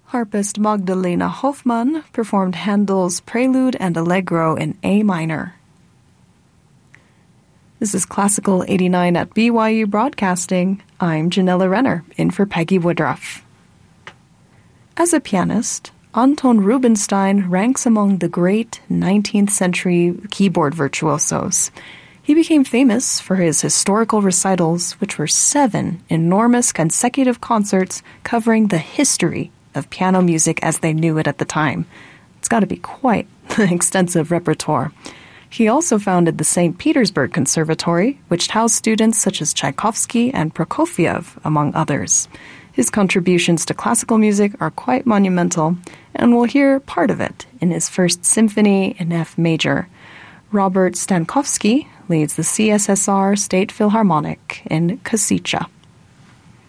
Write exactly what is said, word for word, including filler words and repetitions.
Harpist Magdalena Hoffmann performed Handel's Prelude and Allegro in A minor. This is Classical eighty-nine at B Y U Broadcasting. I'm Janella Renner, in for Peggy Woodruff. As a pianist, Anton Rubinstein ranks among the great nineteenth century keyboard virtuosos. He became famous for his historical recitals, which were seven enormous consecutive concerts covering the history of piano music as they knew it at the time. It's got to be quite an extensive repertoire. He also founded the Saint Petersburg Conservatory, which housed students such as Tchaikovsky and Prokofiev, among others. His contributions to classical music are quite monumental, and we'll hear part of it in his first symphony in F major. Robert Stankowski leads the C S S R State Philharmonic in Kosycha.